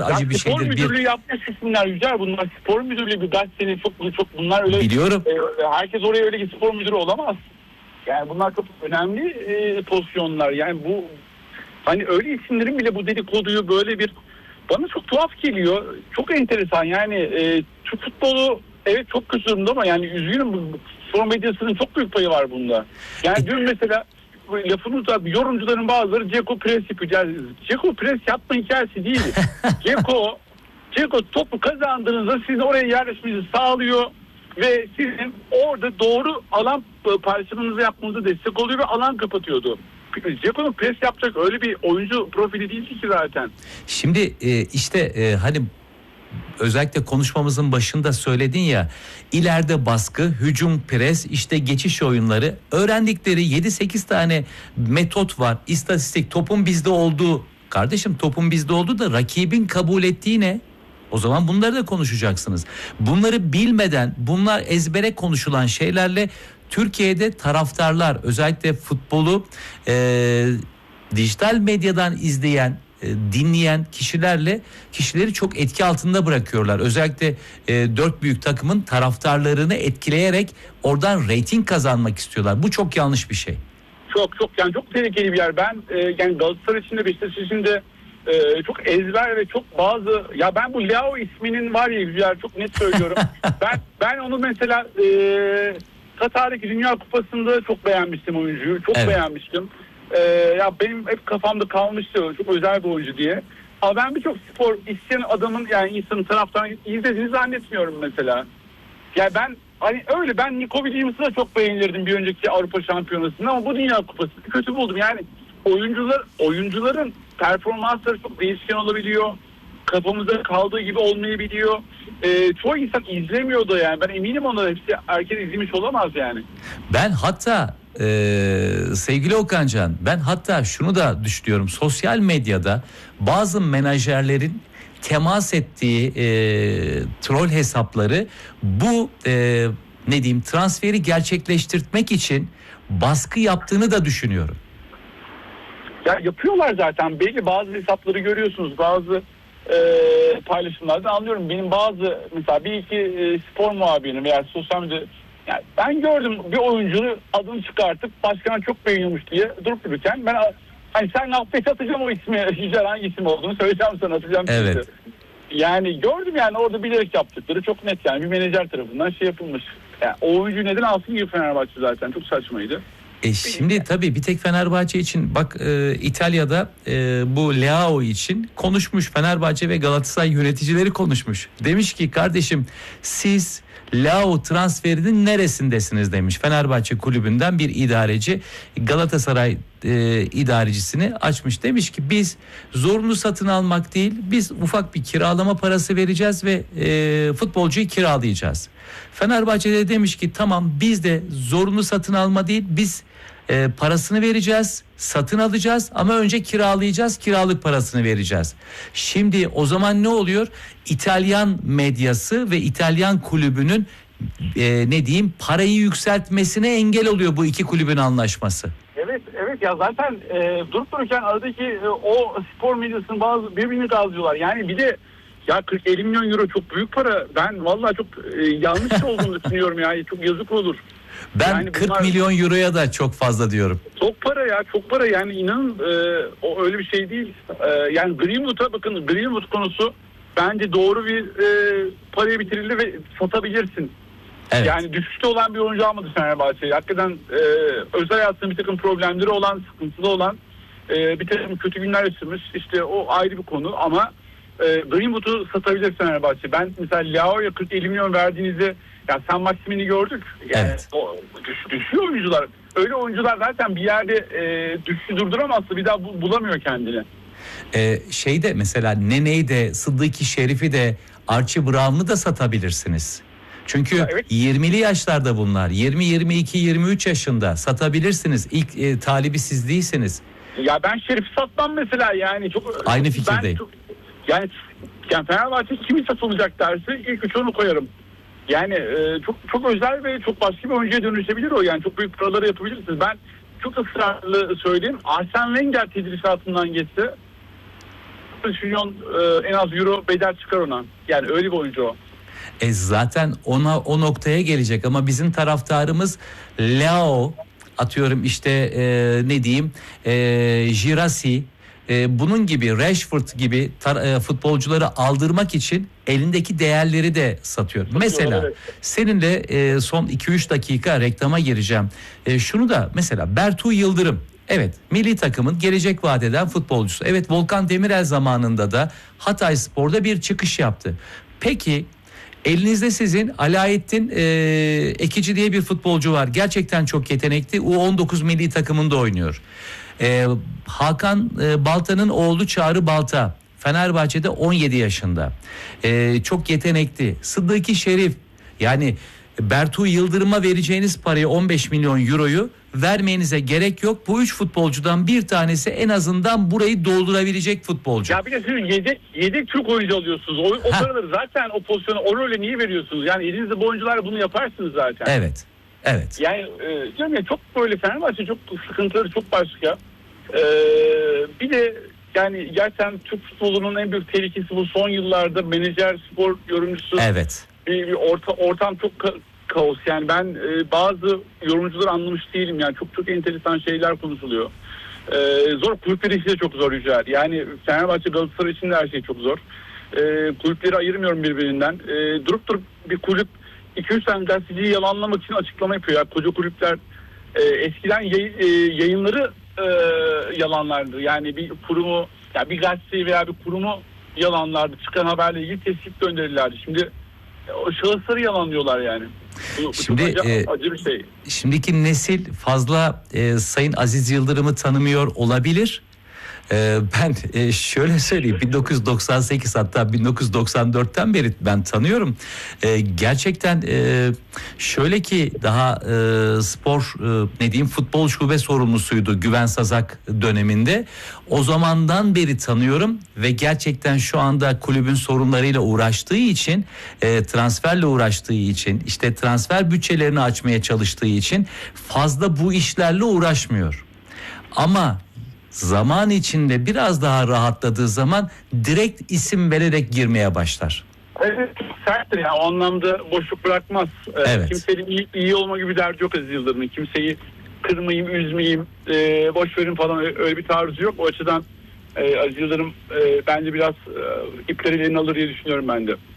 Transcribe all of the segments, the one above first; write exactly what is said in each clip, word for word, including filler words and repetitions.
acı ya bir spor şeydir. Spor müdürlüğü bir... yapmış isimler Yücel. Bunlar spor müdürlüğü bir gazetenin çok çok bunlar öyle. Biliyorum. E, herkes oraya öyle bir spor müdürü olamaz. Yani bunlar çok önemli e, pozisyonlar. Yani bu hani öyle isimlerin bile bu dedikoduyu böyle bir bana çok tuhaf geliyor. Çok enteresan yani e, Türk futbolu evet çok kötü durumda ama yani üzgünüm bu spor medyasının çok büyük payı var bunda. Yani dün mesela lafını uzat yorumcuların bazıları Ceko pres yapacağız. Ceko pres yapma hikayesi değil. Ceko Ceko topu kazandığınızda sizin oraya yerleşmenizi sağlıyor ve sizin orada doğru alan paylaşımınızı yapmanızı destek oluyor ve alan kapatıyordu. Ceko'nun pres yapacak öyle bir oyuncu profili değil ki zaten. Şimdi e, işte e, hani özellikle konuşmamızın başında söyledin ya, ileride baskı, hücum, pres, işte geçiş oyunları, öğrendikleri yedi sekiz tane metot var. İstatistik, topun bizde olduğu. Kardeşim topun bizde olduğu da rakibin kabul ettiği ne? O zaman bunları da konuşacaksınız. Bunları bilmeden, bunlar ezbere konuşulan şeylerle Türkiye'de taraftarlar, özellikle futbolu e, dijital medyadan izleyen, e, dinleyen kişilerle kişileri çok etki altında bırakıyorlar. Özellikle e, dört büyük takımın taraftarlarını etkileyerek oradan reyting kazanmak istiyorlar. Bu çok yanlış bir şey. Çok çok yani çok tehlikeli bir yer. Ben e, yani Galatasaray için de Beşiktaş için de e, çok ezber ve çok bazı ya ben bu Leao isminin var ya güzel çok net söylüyorum. ben ben onu mesela e, Katar'daki Dünya Kupası'nda çok beğenmiştim oyuncuyu. Çok evet. beğenmiştim. E, ya benim hep kafamda kalmıştı çok özel bir oyuncu diye. Ama ben birçok spor isteyen adamın yani insanın taraftan izlediğini zannetmiyorum mesela. Ya ben hani öyle ben Nico Williams'ı da çok beğenirdim bir önceki Avrupa Şampiyonası'nda ama bu Dünya Kupası'nı kötü buldum. Yani oyuncular oyuncuların performansları çok değişken olabiliyor. Kafamızda kaldığı gibi olmayabiliyor. Ee, çoğu insan izlemiyor da yani. Ben eminim onların hepsi herkes izlemiş olamaz yani. Ben hatta e, sevgili Okancan ben hatta şunu da düşünüyorum. Sosyal medyada bazı menajerlerin temas ettiği e, troll hesapları bu e, ne diyeyim transferi gerçekleştirmek için baskı yaptığını da düşünüyorum. Ya yapıyorlar zaten. Belli bazı hesapları görüyorsunuz. Bazı e, paylaşımlardan anlıyorum. Benim bazı mesela bir iki e, spor muhabirim veya sosyal medya yani ben gördüm bir oyuncunun adını çıkartıp başkan çok beğeniyormuş diye durup dururken ben hani sen affet atacağım o ismi güzel hangi isim olduğunu söyleyeceğim sana atacağım. Evet. Size. Yani gördüm yani orada bilerek yaptıkları çok net yani bir menajer tarafından şey yapılmış. Yani o oyuncu neden alsın gibi Fenerbahçe zaten çok saçmaydı. E şimdi tabii bir tek Fenerbahçe için bak e, İtalya'da e, bu Leao için konuşmuş Fenerbahçe ve Galatasaray yöneticileri konuşmuş. Demiş ki kardeşim siz Leao transferinin neresindesiniz demiş. Fenerbahçe kulübünden bir idareci Galatasaray e, idarecisini açmış. Demiş ki biz zorunlu satın almak değil biz ufak bir kiralama parası vereceğiz ve e, futbolcuyu kiralayacağız. Fenerbahçe de demiş ki tamam biz de zorunlu satın alma değil biz e, parasını vereceğiz, satın alacağız ama önce kiralayacağız, kiralık parasını vereceğiz. Şimdi o zaman ne oluyor? İtalyan medyası ve İtalyan kulübünün e, ne diyeyim parayı yükseltmesine engel oluyor bu iki kulübün anlaşması. Evet evet ya zaten e, durup dururken aradaki e, o spor medyasının bazı birbirini gazlıyorlar. Yani bir de ya kırk elli milyon euro çok büyük para. Ben vallahi çok e, yanlış olduğunu düşünüyorum yani çok yazık olur. Ben yani kırk bunlar, milyon euroya da çok fazla diyorum. Çok para ya çok para yani inanın e, o öyle bir şey değil. E, yani Greenwood'a bakın Greenwood konusu bence doğru bir e, paraya bitirildi ve satabilirsin. Evet. Yani düşüşte olan bir oyuncu almadı Fenerbahçe. Hakikaten e, özel hayatında bir takım problemleri olan, sıkıntılı olan e, bir takım kötü günler yaşamış. İşte o ayrı bir konu ama e, Greenwood'u satabilir Fenerbahçe. Ben mesela Leao'ya kırk elli milyon verdiğinizde ya San Maximin'i gördük. Yani evet. o, düş, düşüyor oyuncular. Öyle oyuncular zaten bir yerde e, düşüşü durduramazsa bir daha bu, bulamıyor kendini. Ee, şeyde mesela Nene'yi de Sıddık-ı Şerif'i de Archie Brown'u da satabilirsiniz. Çünkü ya evet. yirmili yaşlarda bunlar. yirmi, yirmi iki, yirmi üç yaşında satabilirsiniz. İlk e, talibi siz değilsiniz. Ya ben Şerif'i satmam mesela yani çok aynı fikirdeyim. Çok, yani yani Fenerbahçe kimi satılacak derse ilk üç onu koyarım. Yani e, çok çok özel ve çok başka bir oyuncuya dönüşebilir o yani çok büyük paraları yapabilirsiniz. Ben çok ısrarlı söyleyeyim. Arsene Wenger tedrisatından geçse kırk milyon e, en az euro bedel çıkar ona. Yani öyle bir oyuncu o. E zaten ona o noktaya gelecek ama bizim taraftarımız Leao, atıyorum işte e, ne diyeyim e, Girassi, e, bunun gibi Rashford gibi tar- e, futbolcuları aldırmak için elindeki değerleri de satıyor. Satıyor mesela evet. Seninle e, son iki üç dakika reklama gireceğim. E, şunu da mesela Bertu Yıldırım. Evet, milli takımın gelecek vaat eden futbolcusu. Evet, Volkan Demirel zamanında da Hatayspor'da bir çıkış yaptı. Peki elinizde sizin Alaaddin e, Ekici diye bir futbolcu var. Gerçekten çok yetenekli. U on dokuz milli takımında oynuyor. E, Hakan e, Balta'nın oğlu Çağrı Balta. Fenerbahçe'de on yedi yaşında. E, çok yetenekli. Sıddıki Şerif. Yani Bertu Yıldırım'a vereceğiniz parayı on beş milyon euroyu vermenize gerek yok. Bu üç futbolcudan bir tanesi en azından burayı doldurabilecek futbolcu. Ya bir de siz yedek, yedek Türk oyuncu alıyorsunuz. O, o paraları zaten o pozisyona o role niye veriyorsunuz? Yani elinizde bu oyuncularla bunu yaparsınız zaten. Evet. Evet. Yani e, diyorum ya çok böyle Fenerbahçe çok sıkıntıları çok başka. E, bir de yani gerçekten Türk futbolunun en büyük tehlikesi bu son yıllarda menajer, spor yorumcusu. Evet. Bir, bir orta, ortam çok ka- kaos. Yani ben e, bazı yorumcuları anlamış değilim. Yani çok çok enteresan şeyler konuşuluyor. E, zor, kulüpleri için de çok zor Yücel. Yani Fenerbahçe, Galatasaray için de her şey çok zor. E, kulüpleri ayırmıyorum birbirinden. E, durup durup bir kulüp iki üç tane gazeteciyi yalanlamak için açıklama yapıyor. Yani koca kulüpler e, eskiden yay, e, yayınları e, yalanlardı. Yani bir kurumu, yani bir gazeteyi veya bir kurumu yalanlardı. Çıkan haberle ilgili tespit gönderirlerdi. Şimdi o şahısları yalanlıyorlar yani. Bu, Şimdi bu acı, e, acı bir şey. Şimdiki nesil fazla e, Sayın Aziz Yıldırım'ı tanımıyor olabilir. E, ben e, şöyle söyleyeyim, bin dokuz yüz doksan sekiz hatta bin dokuz yüz doksan dörtten beri ben tanıyorum. E, gerçekten e, şöyle ki daha e, spor e, ne diyeyim futbol şube sorumlusuydu Güven Sazak döneminde. O zamandan beri tanıyorum ve gerçekten şu anda kulübün sorunlarıyla uğraştığı için, e, transferle uğraştığı için, işte transfer bütçelerini açmaya çalıştığı için fazla bu işlerle uğraşmıyor. Ama zaman içinde biraz daha rahatladığı zaman direkt isim vererek girmeye başlar. Evet, serttir yani, o anlamda boşluk bırakmaz. Evet. Kimsenin iyi, iyi olma gibi derdi yok Aziz Yıldırım'ın. Kimseyi kırmayayım, üzmeyeyim, e, boş verin falan, öyle bir tarzı yok. O açıdan e, Aziz Yıldırım e, bence biraz e, ipleri eline alır diye düşünüyorum ben de.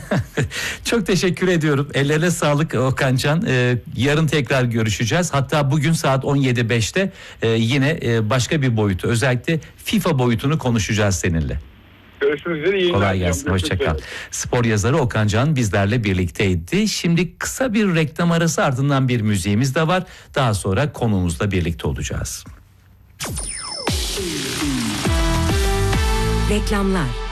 Çok teşekkür ediyorum. Ellerine sağlık Okancan. Ee, yarın tekrar görüşeceğiz. Hatta bugün saat on yedi beşte e, yine e, başka bir boyutu, özellikle FIFA boyutunu konuşacağız seninle. Görüşmek üzere. İyi Kolay gelsin. Hoşça kal. Spor yazarı Okancan bizlerle birlikteydi. Şimdi kısa bir reklam arası, ardından bir müziğimiz de var. Daha sonra konuğumuzla birlikte olacağız. Reklamlar.